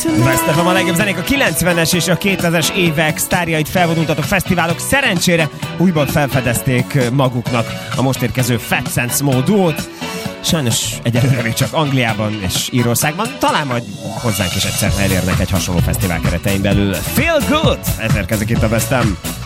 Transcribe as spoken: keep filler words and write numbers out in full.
Best ef em a legjobb zenék, a kilencvenes és a kétezres évek sztárjait felvonultató fesztiválok szerencsére újból felfedezték maguknak a most érkező Fat Sense Mo duót. Sajnos egyelőre még csak Angliában és Írországban, talán majd hozzánk is egyszer elérnek egy hasonló fesztivál keretein belül. Feel Good! Ez érkezik itt a Best em.